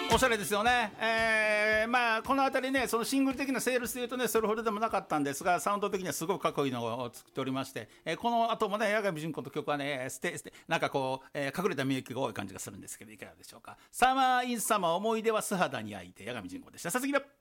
おしゃれですよね。まあこの辺りね、そのシングル的なセールスでいうとね、それほどでもなかったんですが、サウンド的にはすごくかっこいいのを作っておりまして、この後もね、八神純子の曲はね、なんかこう、隠れた名曲が多い感じがするんですけど、いかがでしょうか。サマーインサマー思い出は素肌に焼いて、八神純子でした。さつきだ。